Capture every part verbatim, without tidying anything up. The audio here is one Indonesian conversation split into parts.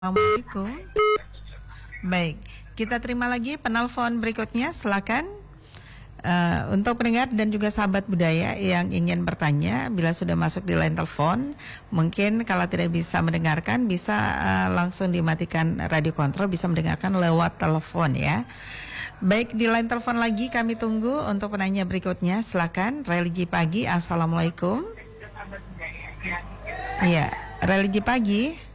Assalamualaikum. Baik, kita terima lagi penelpon berikutnya. Silakan uh, untuk pendengar dan juga sahabat budaya yang ingin bertanya, bila sudah masuk di line telepon, mungkin kalau tidak bisa mendengarkan, bisa uh, langsung dimatikan radio kontrol, bisa mendengarkan lewat telepon ya. Baik, di line telepon lagi kami tunggu untuk penanya berikutnya. Silakan, Religi Pagi. Assalamualaikum. Iya, Religi Pagi.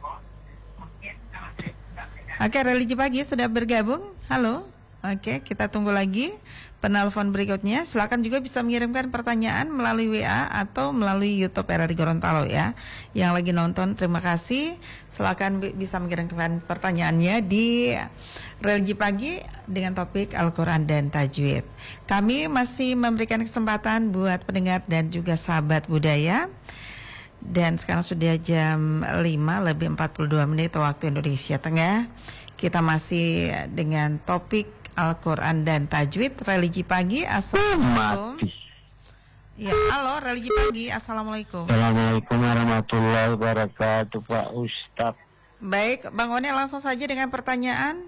Oke, Religi Pagi sudah bergabung. Halo. Oke, kita tunggu lagi penelpon berikutnya. Silakan juga bisa mengirimkan pertanyaan melalui W A atau melalui YouTube R R I Gorontalo ya. Yang lagi nonton, terima kasih. Silakan bisa mengirimkan pertanyaannya di Religi Pagi dengan topik Al-Quran dan Tajwid. Kami masih memberikan kesempatan buat pendengar dan juga sahabat budaya. Dan sekarang sudah jam lima lebih empat puluh dua menit waktu Indonesia Tengah. Kita masih dengan topik Al-Quran dan Tajwid. Religi Pagi. Assalamualaikum. Ya, halo Religi Pagi. Assalamualaikum. Assalamualaikum warahmatullahi wabarakatuh, Pak Ustadz. Baik, Bang One langsung saja dengan pertanyaan.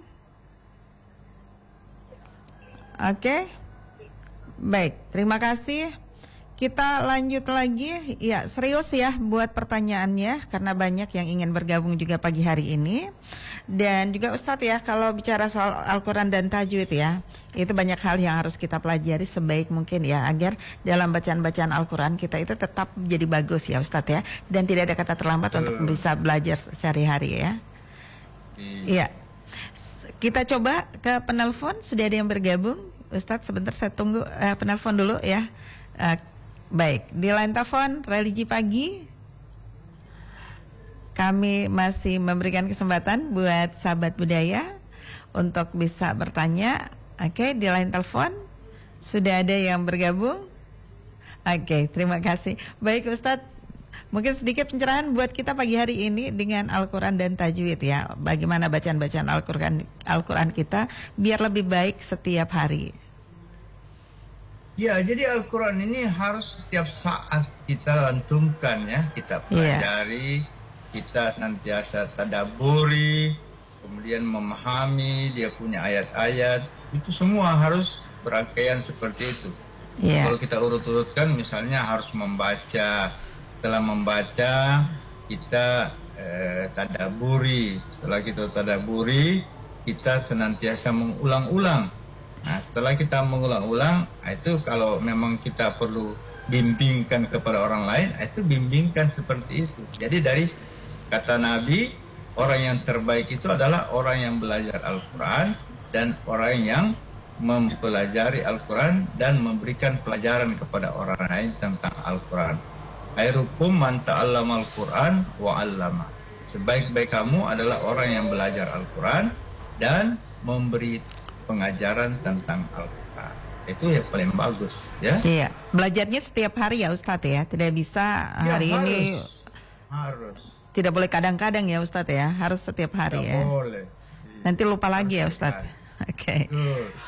Oke. Baik, terima kasih. Kita lanjut lagi, ya serius ya buat pertanyaannya karena banyak yang ingin bergabung juga pagi hari ini. Dan juga Ustadz ya, kalau bicara soal Al-Quran dan Tajwid ya, itu banyak hal yang harus kita pelajari sebaik mungkin ya, agar dalam bacaan-bacaan Al-Quran kita itu tetap jadi bagus ya Ustadz ya. Dan tidak ada kata terlambat uh. untuk bisa belajar sehari-hari ya. Iya. Hmm. Kita coba ke penelpon, sudah ada yang bergabung. Ustadz sebentar saya tunggu uh, penelpon dulu ya. Uh, Baik, di line telepon Religi Pagi. Kami masih memberikan kesempatan buat sahabat budaya untuk bisa bertanya. Oke, di line telepon sudah ada yang bergabung. Oke, terima kasih. Baik Ustadz, mungkin sedikit pencerahan buat kita pagi hari ini dengan Al-Quran dan Tajwid ya. Bagaimana bacaan-bacaan Al-Quran Al-Quran kita biar lebih baik setiap hari. Ya, jadi Al-Quran ini harus setiap saat kita lantunkan ya, kita pelajari, yeah. Kita senantiasa tadaburi, kemudian memahami dia punya ayat-ayat, itu semua harus berangkaian seperti itu. Yeah. Kalau kita urut-urutkan, misalnya harus membaca, setelah membaca kita eh, tadaburi, setelah kita tadaburi, kita senantiasa mengulang-ulang. Nah, setelah kita mengulang-ulang, itu kalau memang kita perlu bimbingkan kepada orang lain, itu bimbingkan seperti itu. Jadi dari kata Nabi, orang yang terbaik itu adalah orang yang belajar Al-Quran dan orang yang mempelajari Al-Quran dan memberikan pelajaran kepada orang lain tentang Al-Quran. Khairukum man ta'allama Al-Quran wa 'allama. Sebaik-baik kamu adalah orang yang belajar Al-Quran dan memberi pengajaran tentang Al-Quran. Itu ya paling bagus ya. Iya, belajarnya setiap hari ya Ustadz ya. Tidak bisa ya, hari harus, ini harus. Tidak boleh kadang-kadang ya Ustadz ya. Harus setiap hari tidak ya. Boleh. Nanti lupa harus lagi ya Ustadz. Oke. Okay.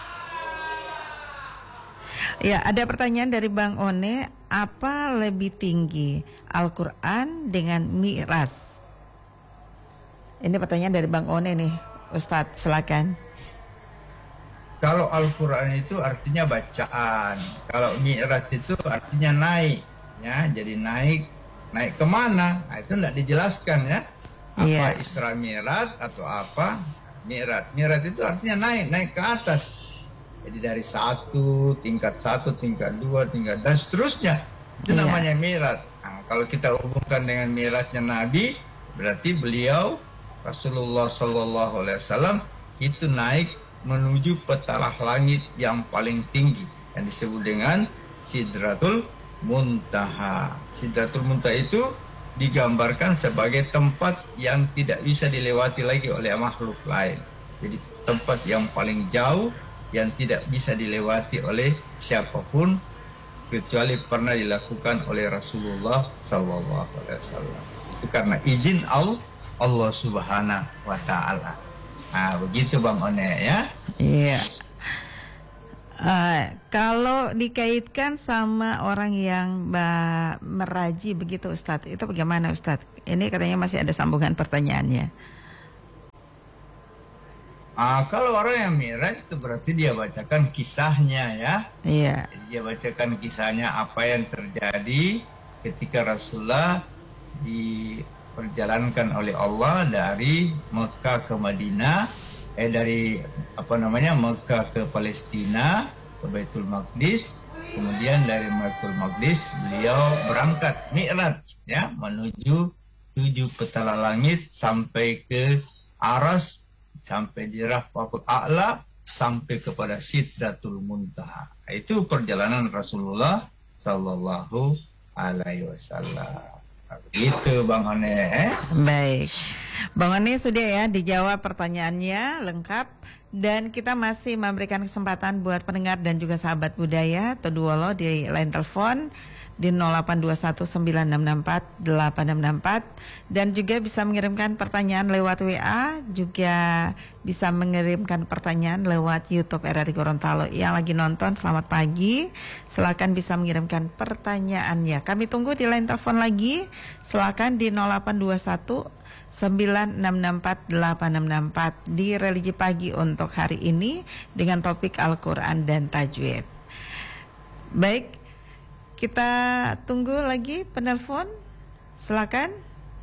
Ya, ada pertanyaan dari Bang One, apa lebih tinggi, Al-Quran dengan Mi'raj? Ini pertanyaan dari Bang One nih, Ustadz, silakan. Kalau Al-Quran itu artinya bacaan, kalau Mi'raj itu artinya naik, ya. Jadi naik, naik kemana? Nah, itu tidak dijelaskan ya. Apa yeah. Isra Mi'raj atau apa Mi'raj? Mi'raj itu artinya naik, naik ke atas. Jadi dari satu, tingkat satu, tingkat dua, tingkat dan seterusnya. Itu yeah. namanya Mi'raj. Nah, kalau kita hubungkan dengan Mi'rajnya Nabi, berarti beliau Rasulullah Shallallahu Alaihi Wasallam itu naik menuju petalah langit yang paling tinggi yang disebut dengan Sidratul Muntaha. Sidratul Muntaha itu digambarkan sebagai tempat yang tidak bisa dilewati lagi oleh makhluk lain. Jadi tempat yang paling jauh yang tidak bisa dilewati oleh siapapun kecuali pernah dilakukan oleh Rasulullah Sallallahu Alaihi Wasallam. Itu karena izin Allah, Allah Subhanahu Wa Taala. Nah, begitu Bang One ya. Iya. Uh, kalau dikaitkan sama orang yang meraji begitu Ustadz, itu bagaimana Ustadz? Ini katanya masih ada sambungan pertanyaannya. Ah, kalau orang yang mi'raj itu berarti dia bacakan kisahnya ya. Iya. Jadi dia bacakan kisahnya apa yang terjadi ketika Rasulullah diperjalankan oleh Allah dari Mekah ke Madinah, eh dari apa namanya Mekah ke Palestina, ke Baitul Maqdis, kemudian dari Baitul Maqdis beliau berangkat mi'raj ya menuju tujuh petala langit sampai ke Aras, sampai di Rafiqul A'la, sampai kepada Sidratul Muntaha. Itu perjalanan Rasulullah Sallallahu Alaihi Wasallam. Itu Bang One. Eh? Baik, Bang One sudah ya dijawab pertanyaannya lengkap. Dan kita masih memberikan kesempatan buat pendengar dan juga sahabat budaya Toduolo di line telepon di nol delapan dua satu sembilan enam enam empat delapan enam enam empat, dan juga bisa mengirimkan pertanyaan lewat W A, juga bisa mengirimkan pertanyaan lewat YouTube R R I Gorontalo. Yang lagi nonton selamat pagi, silakan bisa mengirimkan pertanyaannya. Kami tunggu di line telepon lagi, silakan di nol delapan dua satu sembilan enam enam empat delapan enam enam empat di Religi Pagi untuk hari ini dengan topik Al-Quran dan Tajwid. Baik, kita tunggu lagi penelpon, silakan.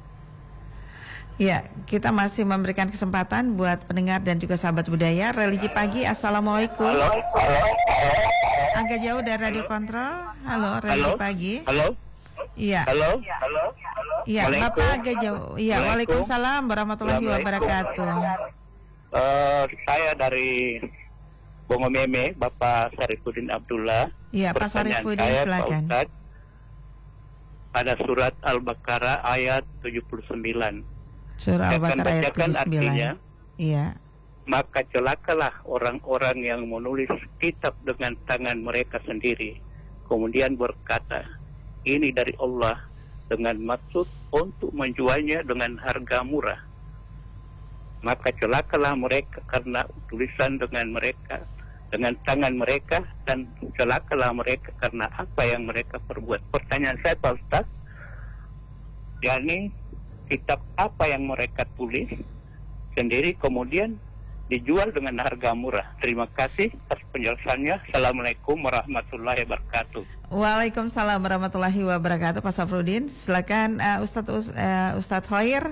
Ya, kita masih memberikan kesempatan buat pendengar dan juga sahabat budaya Religi Pagi. Assalamualaikum. Halo, halo. Agak jauh dari radio kontrol. Halo, Religi Pagi. Halo. Iya. Halo. Halo. Iya, Bapak agak jauh. Iya, Waalaikumsalam warahmatullahi wabarakatuh. Uh, saya dari Bongomeme, Bapak Sarifuddin Abdullah. Iya, Pak Sarifuddin, saya, silakan. Pak Ustadz, pada surat Al-Baqarah ayat tujuh puluh sembilan. Surah Al-Baqarah ayat tujuh puluh sembilan. Artinya, iya. maka celakalah orang-orang yang menulis kitab dengan tangan mereka sendiri, kemudian berkata, ini dari Allah, dengan maksud untuk menjualnya dengan harga murah. Maka celakalah mereka karena tulisan dengan mereka, dengan tangan mereka, dan celakalah mereka karena apa yang mereka perbuat. Pertanyaan saya, Pak Ustaz, yakni kitab apa yang mereka tulis sendiri kemudian dijual dengan harga murah. Terima kasih atas penjelasannya. Assalamualaikum warahmatullahi wabarakatuh. Waalaikumsalam warahmatullahi wabarakatuh. Pak Safruddin, silakan uh, Ustadz uh, Ustadz Hoir.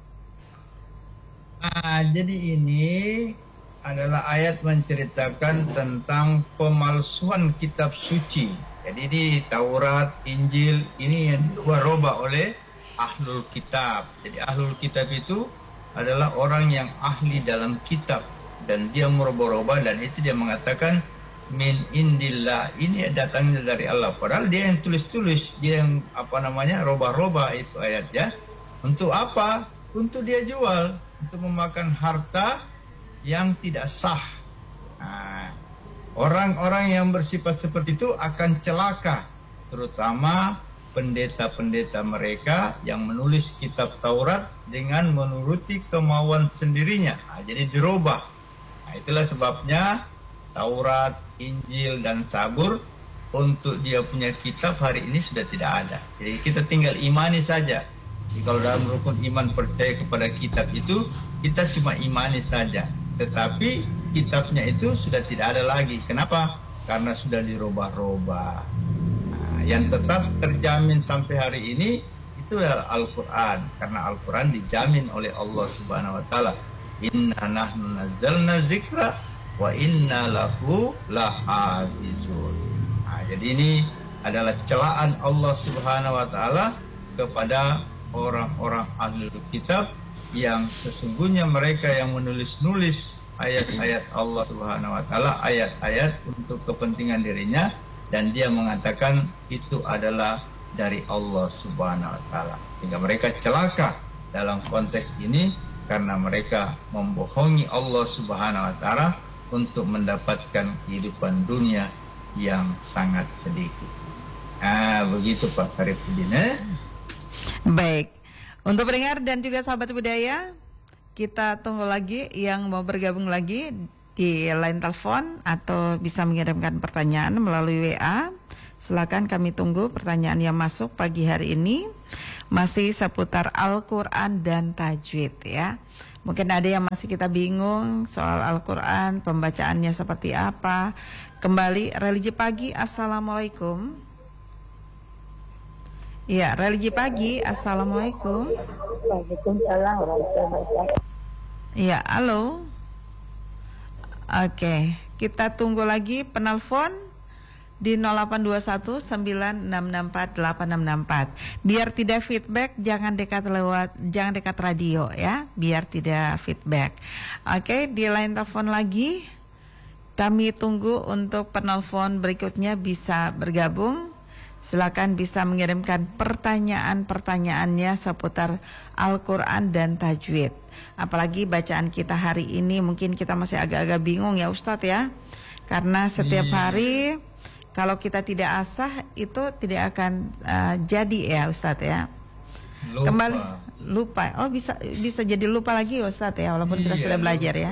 Ah, jadi ini adalah ayat menceritakan tentang pemalsuan kitab suci. Jadi di Taurat, Injil ini yang dirubah-rubah oleh ahlul kitab. Jadi ahlul kitab itu adalah orang yang ahli dalam kitab dan dia merubah-rubah, dan itu dia mengatakan min indillah, ini datangnya dari Allah, padahal dia yang tulis-tulis, dia yang apa namanya robah-robah itu ayatnya. Untuk apa? Untuk dia jual, untuk memakan harta yang tidak sah. Nah, orang-orang yang bersifat seperti itu akan celaka, terutama pendeta-pendeta mereka yang menulis kitab Taurat dengan menuruti kemauan sendirinya. Nah, jadi dirubah. Nah, itulah sebabnya Taurat, Injil, dan Zabur untuk dia punya kitab hari ini sudah tidak ada. Jadi kita tinggal imani saja. Jadi kalau dalam rukun iman percaya kepada kitab itu, kita cuma imani saja. Tetapi kitabnya itu sudah tidak ada lagi. Kenapa? Karena sudah dirubah-rubah. Yang tetap terjamin sampai hari ini itu adalah Al-Quran, karena Al-Quran dijamin oleh Allah Subhanahu Wa Taala. Inna nahnu nazzalna zikra wa inna lahu lahafizun. Nah, jadi ini adalah celaan Allah Subhanahu Wa Taala kepada orang-orang ahli kitab yang sesungguhnya mereka yang menulis-nulis ayat-ayat Allah Subhanahu Wa Taala, ayat-ayat untuk kepentingan dirinya, dan dia mengatakan itu adalah dari Allah Subhanahu Wa Taala. Sehingga mereka celaka dalam konteks ini karena mereka membohongi Allah Subhanahu Wa Taala untuk mendapatkan kehidupan dunia yang sangat sedikit. Ah, begitu Pak Sarifuddin. Eh? Baik, untuk pendengar dan juga sahabat budaya, kita tunggu lagi yang mau bergabung lagi di line telepon atau bisa mengirimkan pertanyaan melalui W A. Silakan, kami tunggu pertanyaan yang masuk pagi hari ini. Masih seputar Al-Quran dan Tajwid ya. Mungkin ada yang masih kita bingung soal Al-Quran, pembacaannya seperti apa. Kembali religi pagi, assalamualaikum. Ya, religi pagi, assalamualaikum. Waalaikumsalam warahmatullahi wabarakatuh. Ya, halo. Oke, kita tunggu lagi penelpon di nol delapan dua satu sembilan enam enam empat delapan enam enam empat. Biar tidak feedback, jangan dekat lewat, jangan dekat radio ya, biar tidak feedback. Oke, di line telepon lagi. Kami tunggu untuk penelpon berikutnya bisa bergabung. Silakan bisa mengirimkan pertanyaan-pertanyaannya seputar Al-Quran dan tajwid. Apalagi bacaan kita hari ini mungkin kita masih agak-agak bingung ya Ustadz ya. Karena setiap hari kalau kita tidak asah itu tidak akan uh, jadi ya Ustadz ya. Lupa. Kembali lupa. Oh bisa bisa jadi lupa lagi Ustadz ya walaupun iya, kita sudah belajar lupa. Ya.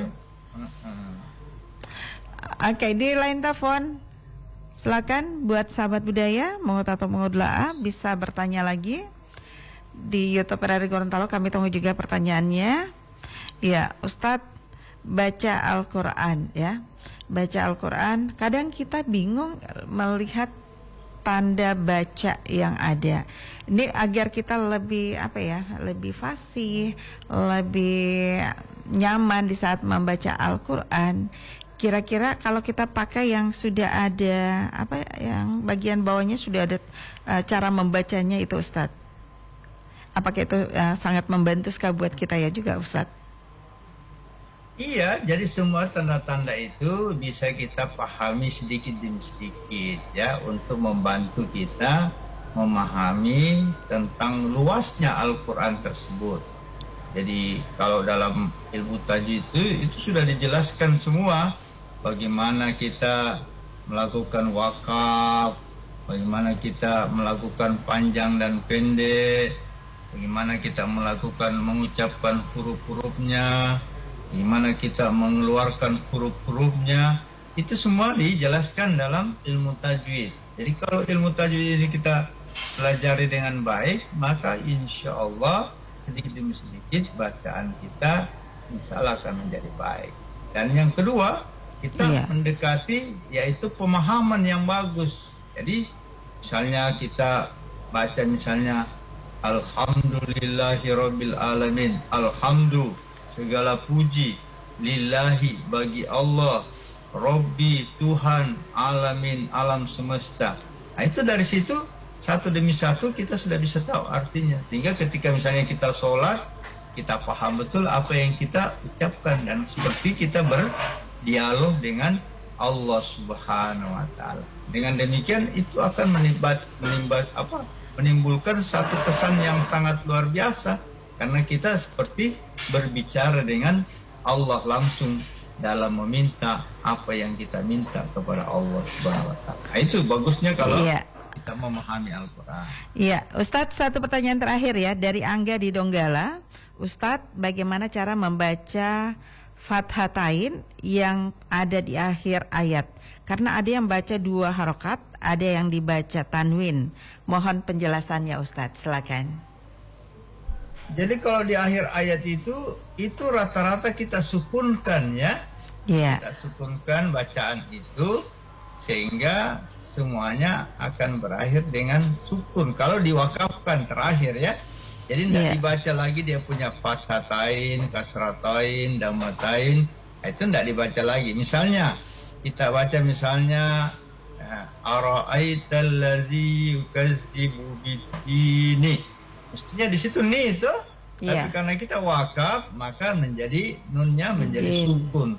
Oke, okay, di line telepon silakan buat sahabat budaya mau atau mau doa bisa bertanya lagi di YouTube R R I Gorontalo. Kami tunggu juga pertanyaannya. Ya, Ustadz baca Al-Quran ya. Baca Al-Quran, kadang kita bingung melihat tanda baca yang ada. Ini agar kita lebih apa ya, lebih fasih, lebih nyaman di saat membaca Al-Quran. Kira-kira kalau kita pakai yang sudah ada apa, yang bagian bawahnya sudah ada uh, cara membacanya itu Ustadz. Apakah itu uh, sangat membantu sekali buat kita ya juga Ustadz? Iya, jadi semua tanda-tanda itu bisa kita pahami sedikit demi sedikit ya untuk membantu kita memahami tentang luasnya Al-Quran tersebut. Jadi kalau dalam ilmu tajwid itu itu sudah dijelaskan semua bagaimana kita melakukan wakaf, bagaimana kita melakukan panjang dan pendek, bagaimana kita melakukan mengucapkan huruf-hurufnya, gimana kita mengeluarkan huruf-hurufnya, itu semua dijelaskan dalam ilmu tajwid. Jadi kalau ilmu tajwid ini kita pelajari dengan baik, maka insya Allah sedikit demi sedikit bacaan kita insya Allah akan menjadi baik. Dan yang kedua, kita iya. mendekati yaitu pemahaman yang bagus. Jadi misalnya kita baca misalnya Alhamdulillahirabbil alamin, alhamdulillah segala puji lillahi bagi Allah, Rabbi Tuhan alamin alam semesta. Nah, itu dari situ satu demi satu kita sudah bisa tahu artinya. Sehingga ketika misalnya kita sholat, kita paham betul apa yang kita ucapkan dan seperti kita berdialog dengan Allah Subhanahu wa taala. Dengan demikian itu akan menimbat menimbat apa? menimbulkan satu kesan yang sangat luar biasa karena kita seperti berbicara dengan Allah langsung dalam meminta apa yang kita minta kepada Allah Subhanahu wa taala. Nah, itu bagusnya kalau iya. kita memahami Al-Quran. Iya, Ustadz, satu pertanyaan terakhir ya dari Angga di Donggala. Ustadz, bagaimana cara membaca fathatain yang ada di akhir ayat? Karena ada yang baca dua harokat, ada yang dibaca tanwin. Mohon penjelasannya Ustadz, silakan. Jadi kalau di akhir ayat itu, itu rata-rata kita sukunkan ya. Iya. Kita sukunkan bacaan itu sehingga semuanya akan berakhir dengan sukun. Kalau diwakafkan terakhir ya. Jadi tidak yeah. dibaca lagi dia punya fathatain, kasratain, damatain. Itu tidak dibaca lagi. Misalnya kita baca misalnya ara'aital ladzi yukadzibu bid-dini. Mestinya di situ nih itu. Yeah. Tapi karena kita wakaf maka menjadi nunnya menjadi Din. sukun.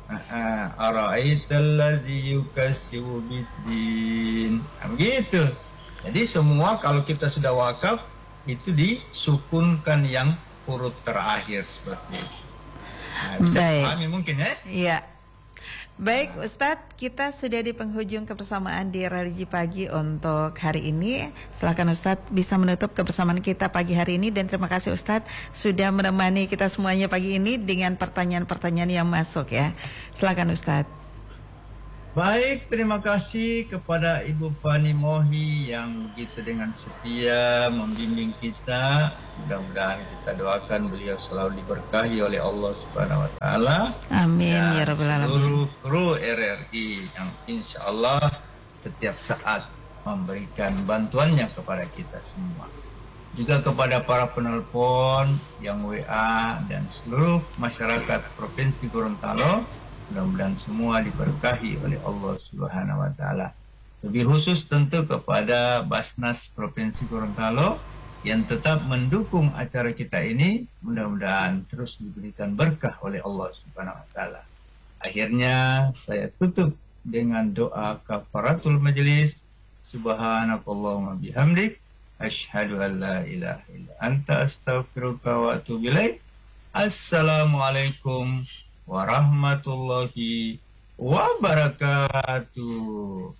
Ara'aital ladzi yukadzibu bid-din. Begitu. Jadi semua kalau kita sudah wakaf itu disukunkan yang huruf terakhir seperti itu. Nah, bisa pahami mungkin ya? Iya. Baik Ustadz, kita sudah di penghujung kebersamaan di Religi Pagi untuk hari ini. Silakan Ustadz bisa menutup kebersamaan kita pagi hari ini. Dan terima kasih Ustadz sudah menemani kita semuanya pagi ini dengan pertanyaan-pertanyaan yang masuk ya. Silakan Ustadz. Baik, terima kasih kepada Ibu Fani Mohi yang begitu dengan setia membimbing kita. Mudah-mudahan kita doakan beliau selalu diberkahi oleh Allah Subhanahu wa taala. Amin ya rabbal alamin. Seluruh kru R R I yang insya Allah setiap saat memberikan bantuannya kepada kita semua. Juga kepada para penelpon yang W A dan seluruh masyarakat Provinsi Gorontalo. Mudah-mudahan semua diberkahi oleh Allah Subhanahu wa taala. Lebih khusus tentu kepada Basnas Provinsi Gorontalo yang tetap mendukung acara kita ini. Mudah-mudahan terus diberikan berkah oleh Allah Subhanahu wa taala. Akhirnya saya tutup dengan doa kafaratul majelis. Subhanakallahumma bihamdik asyhadu an la ilaha illa anta astaghfiruka wa atubu ilaik. Assalamualaikum warahmatullahi wabarakatuh.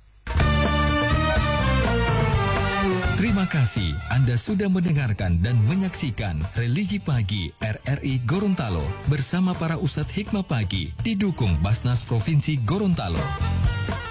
Terima kasih Anda sudah mendengarkan dan menyaksikan Religi Pagi R R I Gorontalo bersama para Ustadz Hikmah Pagi didukung Basnas Provinsi Gorontalo.